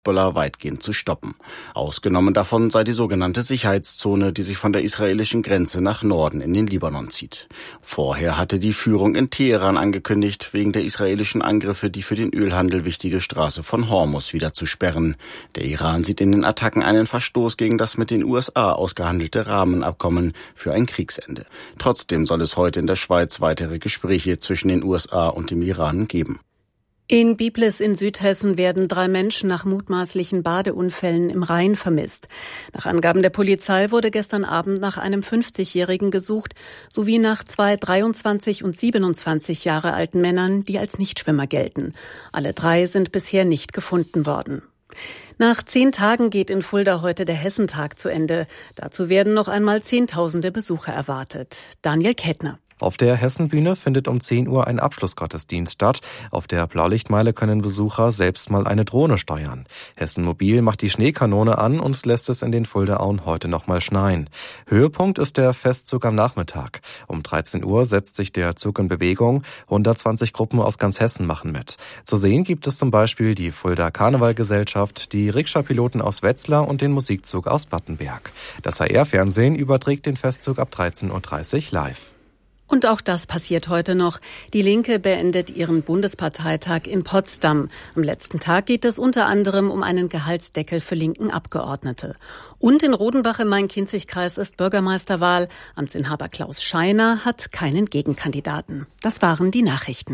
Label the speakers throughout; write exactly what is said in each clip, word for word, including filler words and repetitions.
Speaker 1: Hezbollah weitgehend zu stoppen. Ausgenommen davon sei die sogenannte Sicherheitszone, die sich von der israelischen Grenze nach Norden in den Libanon zieht. Vorher hatte die Führung in Teheran angekündigt, wegen der israelischen Angriffe die für den Ölhandel wichtige Straße von Hormuz wieder zu sperren. Der Iran sieht in den Attacken einen Verstoß gegen das mit den U S A ausgehandelte Rahmenabkommen für ein Kriegsende. Trotzdem soll es heute in der Schweiz weitere Gespräche zwischen den U S A und dem Iran geben.
Speaker 2: In Biblis in Südhessen werden drei Menschen nach mutmaßlichen Badeunfällen im Rhein vermisst. Nach Angaben der Polizei wurde gestern Abend nach einem fünfzigjährigen gesucht, sowie nach zwei dreiundzwanzig und siebenundzwanzig Jahre alten Männern, die als Nichtschwimmer gelten. Alle drei sind bisher nicht gefunden worden. Nach zehn Tagen geht in Fulda heute der Hessentag zu Ende. Dazu werden noch einmal Zehntausende Besucher erwartet. Daniel Kettner.
Speaker 3: Auf der Hessenbühne findet um zehn Uhr ein Abschlussgottesdienst statt. Auf der Blaulichtmeile können Besucher selbst mal eine Drohne steuern. Hessen Mobil macht die Schneekanone an und lässt es in den Fuldaauen heute noch mal schneien. Höhepunkt ist der Festzug am Nachmittag. Um dreizehn Uhr setzt sich der Zug in Bewegung. hundertzwanzig Gruppen aus ganz Hessen machen mit. Zu sehen gibt es zum Beispiel die Fulda Karnevalgesellschaft, die Rikscha-Piloten aus Wetzlar und den Musikzug aus Battenberg. Das H R-Fernsehen überträgt den Festzug ab dreizehn Uhr dreißig live.
Speaker 2: Und auch das passiert heute noch. Die Linke beendet ihren Bundesparteitag in Potsdam. Am letzten Tag geht es unter anderem um einen Gehaltsdeckel für linken Abgeordnete. Und in Rodenbach im Main-Kinzig-Kreis ist Bürgermeisterwahl. Amtsinhaber Klaus Scheiner hat keinen Gegenkandidaten. Das waren die Nachrichten.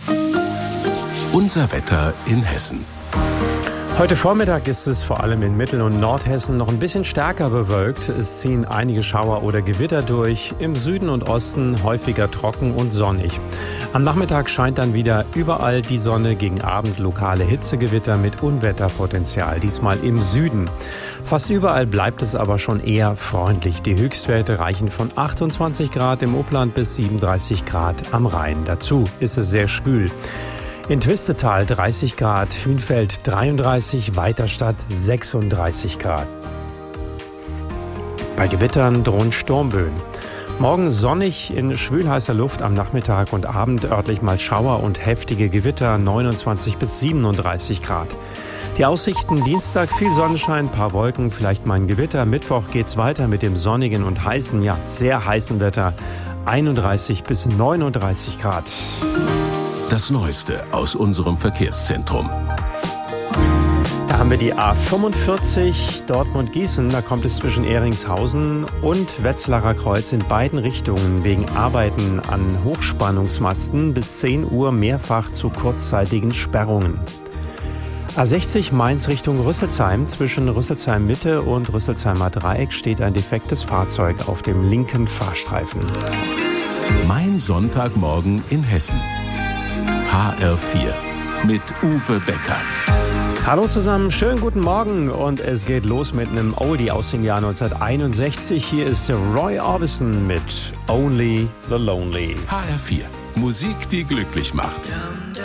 Speaker 4: Unser Wetter in Hessen.
Speaker 5: Heute Vormittag ist es vor allem in Mittel- und Nordhessen noch ein bisschen stärker bewölkt. Es ziehen einige Schauer oder Gewitter durch. Im Süden und Osten häufiger trocken und sonnig. Am Nachmittag scheint dann wieder überall die Sonne, gegen Abend lokale Hitzegewitter mit Unwetterpotenzial, diesmal im Süden. Fast überall bleibt es aber schon eher freundlich. Die Höchstwerte reichen von achtundzwanzig Grad im Upland bis siebenunddreißig Grad am Rhein. Dazu ist es sehr schwül. In Twistetal dreißig Grad, Hünfeld dreiunddreißig, Weiterstadt sechsunddreißig Grad. Bei Gewittern drohen Sturmböen. Morgen sonnig in schwülheißer Luft, am Nachmittag und Abend örtlich mal Schauer und heftige Gewitter, neunundzwanzig bis siebenunddreißig Grad. Die Aussichten: Dienstag viel Sonnenschein, paar Wolken, vielleicht mal ein Gewitter. Mittwoch geht's weiter mit dem sonnigen und heißen, ja sehr heißen Wetter, einunddreißig bis neununddreißig Grad.
Speaker 4: Das Neueste aus unserem Verkehrszentrum.
Speaker 5: Da haben wir die A fünfundvierzig Dortmund-Gießen. Da kommt es zwischen Ehringshausen und Wetzlarer Kreuz in beiden Richtungen wegen Arbeiten an Hochspannungsmasten bis zehn Uhr mehrfach zu kurzzeitigen Sperrungen. A sechzig Mainz Richtung Rüsselsheim. Zwischen Rüsselsheim Mitte und Rüsselsheimer Dreieck steht ein defektes Fahrzeug auf dem linken Fahrstreifen.
Speaker 4: Mein Sonntagmorgen in Hessen. H R vier mit Uwe Becker.
Speaker 5: Hallo zusammen, schönen guten Morgen und es geht los mit einem Oldie aus dem Jahr neunzehnhunderteinundsechzig. Hier ist Roy Orbison mit Only the Lonely.
Speaker 4: H R vier, Musik, die glücklich macht.